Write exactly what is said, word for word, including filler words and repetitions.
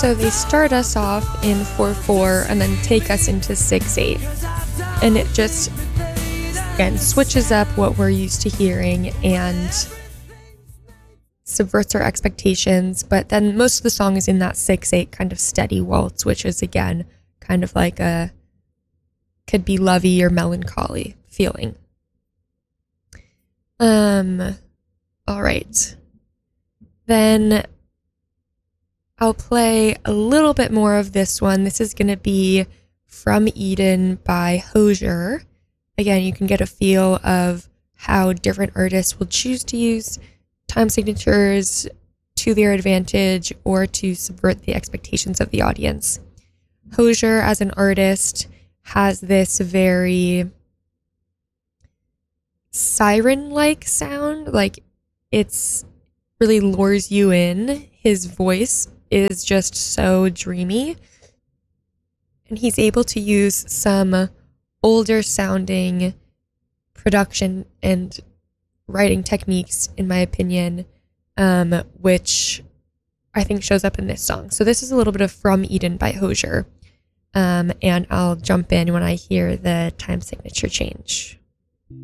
So they start us off in four four and then take us into six eight. And it just, again, switches up what we're used to hearing and subverts our expectations. But then most of the song is in that six eight kind of steady waltz, which is, again, kind of like a, could be lovey or melancholy feeling. Um, all right. Then I'll play a little bit more of this one. This is going to be From Eden by Hozier. Again, you can get a feel of how different artists will choose to use time signatures to their advantage or to subvert the expectations of the audience. Hozier, as an artist, has this very siren-like sound. Like, it's really lures you in. His voice is just so dreamy. And he's able to use some older sounding production and writing techniques, in my opinion, um, which I think shows up in this song. So this is a little bit of From Eden by Hozier. Um, and I'll jump in when I hear the time signature change.